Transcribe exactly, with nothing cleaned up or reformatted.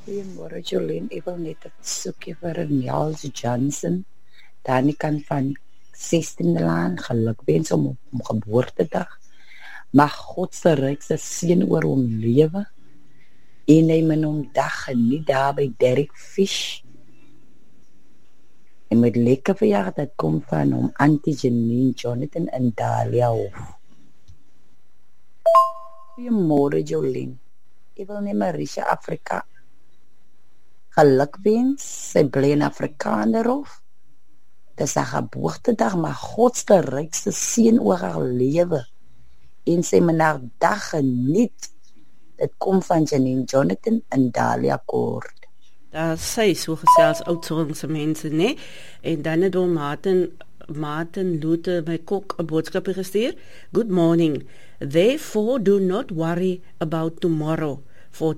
Goeiemôre Jolien, ek wil net 'n versoekie vir Niels Johnson, daar aan die kant van sestiende Laan, gelukwens om om geboortedag. Mag God se rykste seën oor hom lewe. En hy men hom dag geniet daar by Derek Fish. En met lekker verjaardag dat kom van hom Auntie Janine Jonathan en Dalia Hof. Goeiemôre Jolien. Ek wil net Marisha Afrika gelukwens, sy bly in Afrikaner Hof. Dis haar geboortedag, maar God se rykste seën oor haar lewe. En sy men haar dag geniet. Dit kom van Janine Jonathan en Dalia Kort. Daar sê so gesels oudtsongse mense, né? En dan het hom Martin Martin Luther my kok 'n boodskap gestuur. Good morning. Therefore do not worry about tomorrow, for